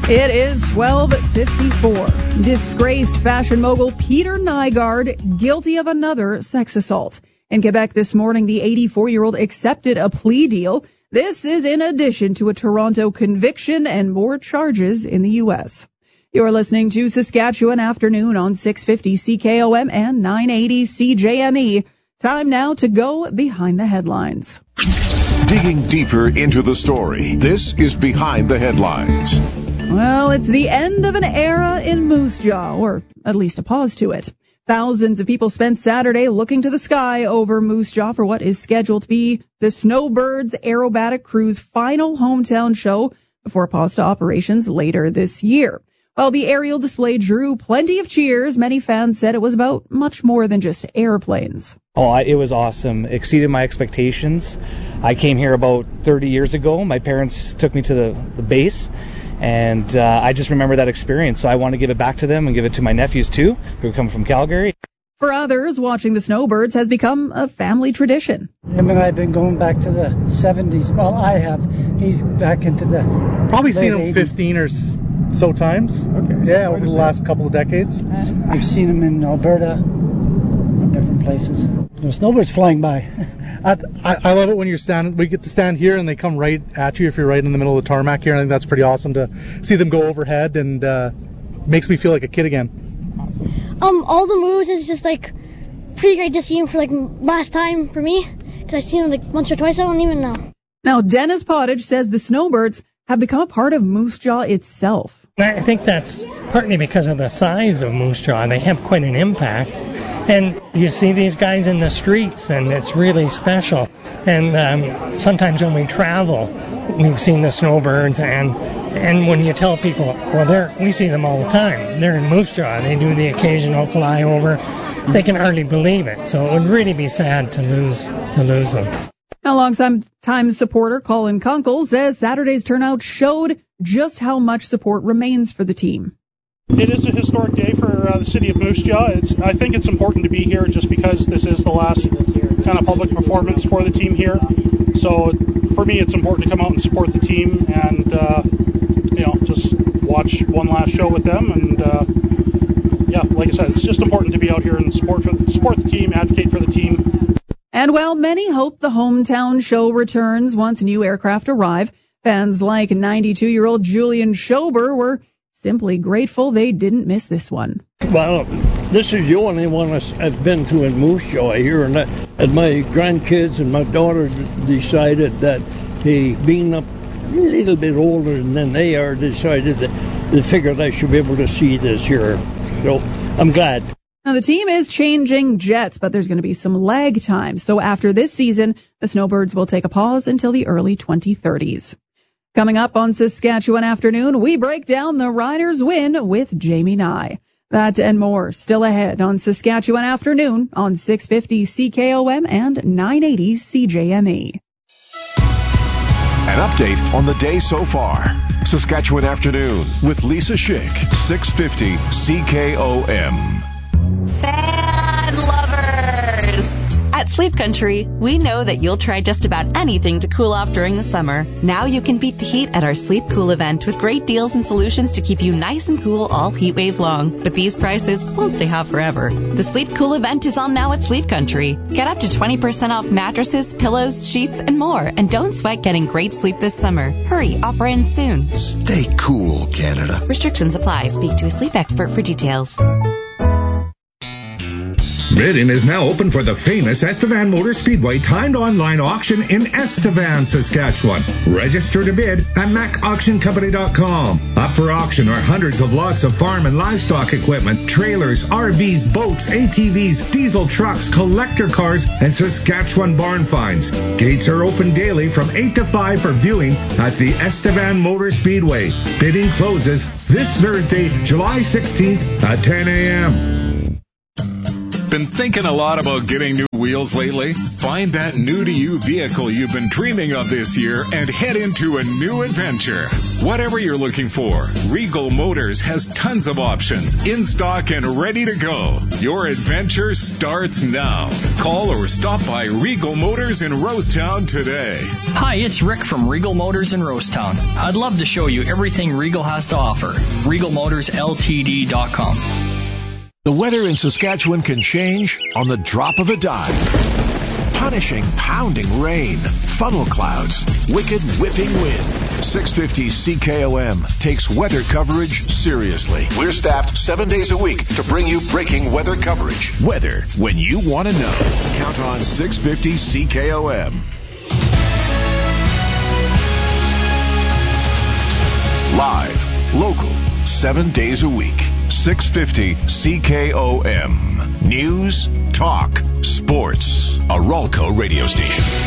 It is 12:54. Disgraced fashion mogul Peter Nygard guilty of another sex assault. In Quebec this morning, the 84-year-old accepted a plea deal. This is in addition to a Toronto conviction and more charges in the U.S. You're listening to Saskatchewan Afternoon on 650 CKOM and 980 CJME. Time now to go behind the headlines. Digging deeper into the story, this is Behind the Headlines. Well, it's the end of an era in Moose Jaw, or at least a pause to it. Thousands of people spent Saturday looking to the sky over Moose Jaw for what is scheduled to be the Snowbirds Aerobatic Crew's final hometown show before a pause to operations later this year. While the aerial display drew plenty of cheers, many fans said it was about much more than just airplanes. Oh, it was awesome. Exceeded my expectations. I came here about 30 years ago. My parents took me to the base, and I just remember that experience. So I want to give it back to them and give it to my nephews, too, who come from Calgary. For others, watching the Snowbirds has become a family tradition. Him and I have been going back to the 70s. Well, I have. He's back into the Probably seen him 80s. 15 or so times. Okay. Yeah, over the last couple of decades. I've seen him in Alberta, different places. The snowbirds flying by. I love it when we get to stand here and they come right at you if you're right in the middle of the tarmac here. I think that's pretty awesome to see them go overhead, and makes me feel like a kid again. Awesome. All the moves is just like pretty great to see him for like last time for me, because I've seen him like once or twice. I don't even know. Now, Dennis Pottage says the Snowbirds have become a part of Moose Jaw itself. I think that's partly because of the size of Moose Jaw. They have quite an impact. And you see these guys in the streets, and it's really special. And sometimes when we travel, we've seen the Snowbirds, and when you tell people, well, we see them all the time. They're in Moose Jaw. They do the occasional flyover. They can hardly believe it. So it would really be sad to lose them. Longtime supporter Colin Kunkel says Saturday's turnout showed just how much support remains for the team. It is a historic day for the city of Moose Jaw. I think it's important to be here just because this is the last kind of public performance for the team here. So for me, it's important to come out and support the team and just watch one last show with them. And like I said, it's just important to be out here and support the team, advocate for the team. And while many hope the hometown show returns once new aircraft arrive, fans like 92-year-old Julian Schober were simply grateful they didn't miss this one. Well, this is the only one I've been to in Moose Jaw here, and my grandkids and my daughter decided that being up a little bit older than they are, decided that they figured I should be able to see this year. So I'm glad. Now, the team is changing jets, but there's going to be some lag time. So after this season, the Snowbirds will take a pause until the early 2030s. Coming up on Saskatchewan Afternoon, we break down the Riders' win with Jamie Nye. That and more still ahead on Saskatchewan Afternoon on 650 CKOM and 980 CJME. An update on the day so far. Saskatchewan Afternoon with Lisa Schick, 650 CKOM. Fan lovers! At Sleep Country, we know that you'll try just about anything to cool off during the summer. Now you can beat the heat at our Sleep Cool event with great deals and solutions to keep you nice and cool all heat wave long. But these prices won't stay hot forever. The Sleep Cool event is on now at Sleep Country. Get up to 20% off mattresses, pillows, sheets, and more. And don't sweat getting great sleep this summer. Hurry, offer ends soon. Stay cool, Canada. Restrictions apply. Speak to a sleep expert for details. Bidding is now open for the famous Estevan Motor Speedway timed online auction in Estevan, Saskatchewan. Register to bid at macauctioncompany.com. Up for auction are hundreds of lots of farm and livestock equipment, trailers, RVs, boats, ATVs, diesel trucks, collector cars, and Saskatchewan barn finds. Gates are open daily from 8 to 5 for viewing at the Estevan Motor Speedway. Bidding closes this Thursday, July 16th at 10 a.m. Been thinking a lot about getting new wheels lately? Find that new-to-you vehicle you've been dreaming of this year and head into a new adventure. Whatever you're looking for, Regal Motors has tons of options in stock and ready to go. Your adventure starts now. Call or stop by Regal Motors in Rosetown today. Hi, it's Rick from Regal Motors in Rosetown. I'd love to show you everything Regal has to offer. RegalMotorsLTD.com. The weather in Saskatchewan can change on the drop of a dime. Punishing, pounding rain, funnel clouds, wicked whipping wind. 650 CKOM takes weather coverage seriously. We're staffed 7 days a week to bring you breaking weather coverage. Weather when you want to know. Count on 650 CKOM. Live, local, 7 days a week. 650 CKOM. News, talk, sports. A Ralco radio station.